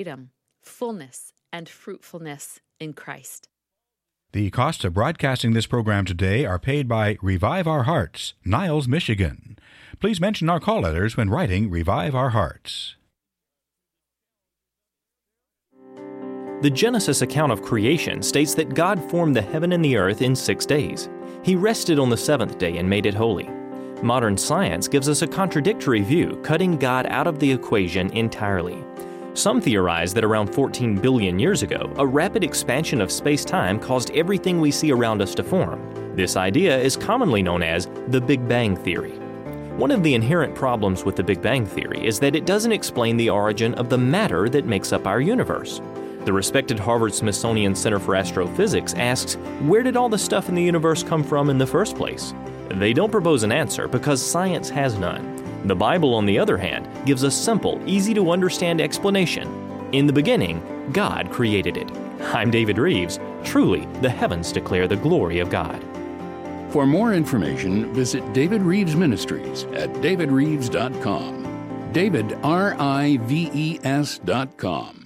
freedom, fullness, and fruitfulness in Christ. The costs of broadcasting this program today are paid by Revive Our Hearts, Niles, Michigan. Please mention our call letters when writing Revive Our Hearts. The Genesis account of creation states that God formed the heaven and the earth in 6 days. He rested on the seventh day and made it holy. Modern science gives us a contradictory view, cutting God out of the equation entirely. Some theorize that around 14 billion years ago, a rapid expansion of space-time caused everything we see around us to form. This idea is commonly known as the Big Bang Theory. One of the inherent problems with the Big Bang Theory is that it doesn't explain the origin of the matter that makes up our universe. The respected Harvard-Smithsonian Center for Astrophysics asks, where did all the stuff in the universe come from in the first place? They don't propose an answer because science has none. The Bible, on the other hand, gives a simple, easy-to-understand explanation. In the beginning, God created it. I'm David Reeves. Truly, the heavens declare the glory of God. For more information, visit David Reeves Ministries at davidreeves.com. DavidRives.com.